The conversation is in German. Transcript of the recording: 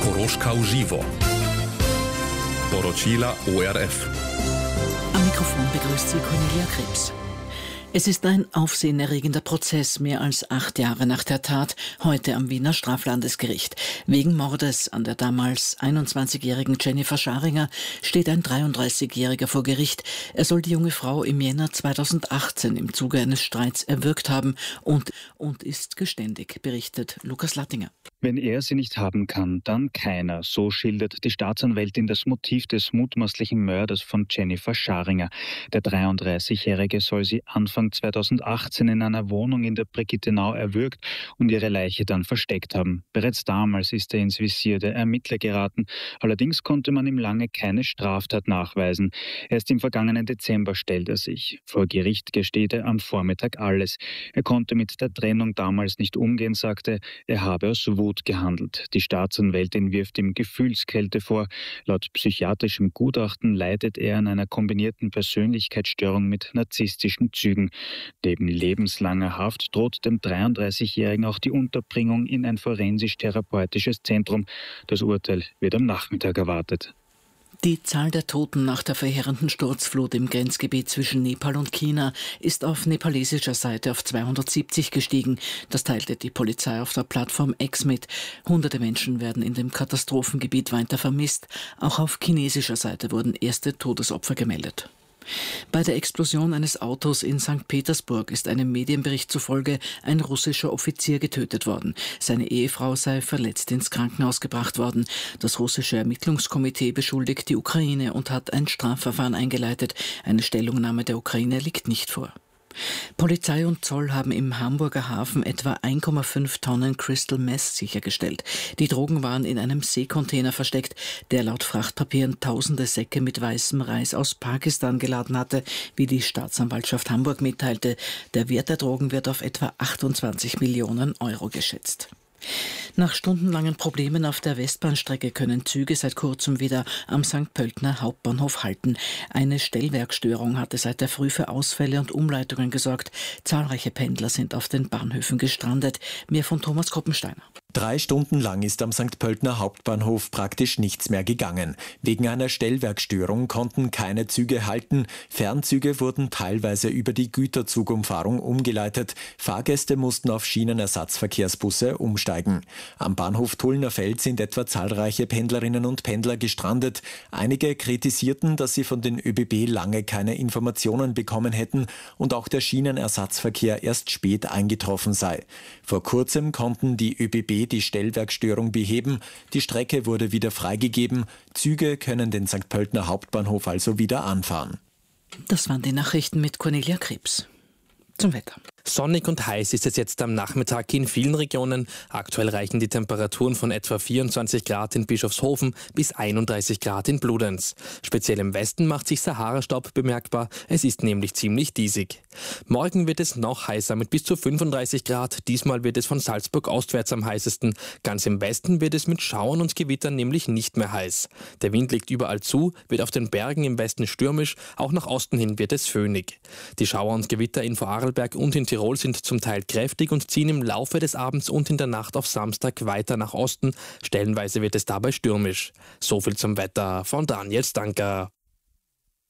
Koroška uživo. Poročila ORF. Am Mikrofon begrüßt Sie Cornelia Krebs. Es ist ein aufsehenerregender Prozess, mehr als 8 Jahre nach der Tat, heute am Wiener Straflandesgericht. Wegen Mordes an der damals 21-jährigen Jennifer Scharinger steht ein 33-Jähriger vor Gericht. Er soll die junge Frau im Jänner 2018 im Zuge eines Streits erwürgt haben und ist geständig, berichtet Lukas Lattinger. Wenn er sie nicht haben kann, dann keiner, so schildert die Staatsanwältin das Motiv des mutmaßlichen Mörders von Jennifer Scharinger. Der 33-Jährige soll sie Anfang 2018 in einer Wohnung in der Brigittenau erwürgt und ihre Leiche dann versteckt haben. Bereits damals ist er ins Visier der Ermittler geraten. Allerdings konnte man ihm lange keine Straftat nachweisen. Erst im vergangenen Dezember stellt er sich. Vor Gericht gesteht er am Vormittag alles. Er konnte mit der Trennung damals nicht umgehen, sagte, er habe aus Wut gehandelt. Die Staatsanwältin wirft ihm Gefühlskälte vor. Laut psychiatrischem Gutachten leidet er an einer kombinierten Persönlichkeitsstörung mit narzisstischen Zügen. Neben lebenslanger Haft droht dem 33-Jährigen auch die Unterbringung in ein forensisch-therapeutisches Zentrum. Das Urteil wird am Nachmittag erwartet. Die Zahl der Toten nach der verheerenden Sturzflut im Grenzgebiet zwischen Nepal und China ist auf nepalesischer Seite auf 270 gestiegen. Das teilte die Polizei auf der Plattform X mit. Hunderte Menschen werden in dem Katastrophengebiet weiter vermisst. Auch auf chinesischer Seite wurden erste Todesopfer gemeldet. Bei der Explosion eines Autos in St. Petersburg ist einem Medienbericht zufolge ein russischer Offizier getötet worden. Seine Ehefrau sei verletzt ins Krankenhaus gebracht worden. Das russische Ermittlungskomitee beschuldigt die Ukraine und hat ein Strafverfahren eingeleitet. Eine Stellungnahme der Ukraine liegt nicht vor. Polizei und Zoll haben im Hamburger Hafen etwa 1,5 Tonnen Crystal Meth sichergestellt. Die Drogen waren in einem Seekontainer versteckt, der laut Frachtpapieren tausende Säcke mit weißem Reis aus Pakistan geladen hatte, wie die Staatsanwaltschaft Hamburg mitteilte. Der Wert der Drogen wird auf etwa 28 Millionen Euro geschätzt. Nach stundenlangen Problemen auf der Westbahnstrecke können Züge seit kurzem wieder am St. Pöltner Hauptbahnhof halten. Eine Stellwerkstörung hatte seit der Früh für Ausfälle und Umleitungen gesorgt. Zahlreiche Pendler sind auf den Bahnhöfen gestrandet. Mehr von Thomas Koppensteiner. 3 Stunden lang ist am St. Pöltner Hauptbahnhof praktisch nichts mehr gegangen. Wegen einer Stellwerkstörung konnten keine Züge halten. Fernzüge wurden teilweise über die Güterzugumfahrung umgeleitet. Fahrgäste mussten auf Schienenersatzverkehrsbusse umsteigen. Am Bahnhof Tullnerfeld sind etwa zahlreiche Pendlerinnen und Pendler gestrandet. Einige kritisierten, dass sie von den ÖBB lange keine Informationen bekommen hätten und auch der Schienenersatzverkehr erst spät eingetroffen sei. Vor kurzem konnten die ÖBB die Stellwerkstörung beheben. Die Strecke wurde wieder freigegeben. Züge können den St. Pöltner Hauptbahnhof also wieder anfahren. Das waren die Nachrichten mit Cornelia Krebs. Zum Wetter. Sonnig und heiß ist es jetzt am Nachmittag in vielen Regionen. Aktuell reichen die Temperaturen von etwa 24 Grad in Bischofshofen bis 31 Grad in Bludenz. Speziell im Westen macht sich Sahara-Staub bemerkbar. Es ist nämlich ziemlich diesig. Morgen wird es noch heißer mit bis zu 35 Grad. Diesmal wird es von Salzburg ostwärts am heißesten. Ganz im Westen wird es mit Schauern und Gewittern nämlich nicht mehr heiß. Der Wind liegt überall zu, wird auf den Bergen im Westen stürmisch. Auch nach Osten hin wird es föhnig. Die Schauer und Gewitter in Vorarlberg und in Tirol sind zum Teil kräftig und ziehen im Laufe des Abends und in der Nacht auf Samstag weiter nach Osten. Stellenweise wird es dabei stürmisch. So viel zum Wetter von Daniel Stanker.